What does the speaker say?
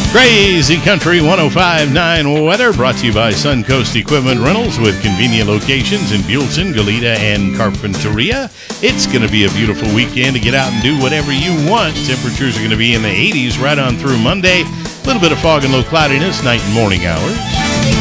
Crazy Country 105.9 weather brought to you by Suncoast Equipment Rentals with convenient locations in Buellton, Goleta, and Carpinteria. It's going to be a beautiful weekend to get out and do whatever you want. Temperatures are going to be in the 80s right on through Monday. A little bit of fog and low cloudiness night and morning hours.